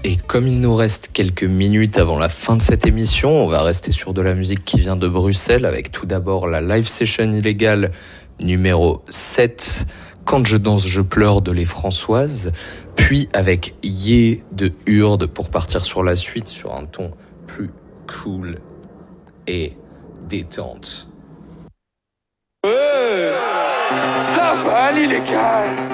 Et comme il nous reste quelques minutes avant la fin de cette émission, on va rester sur de la musique qui vient de Bruxelles avec tout d'abord la live session illégale numéro 7, Quand je danse je pleure de Les Françoises, puis avec Yé de Urde pour partir sur la suite sur un ton plus cool et détente. Ça va l'illégal.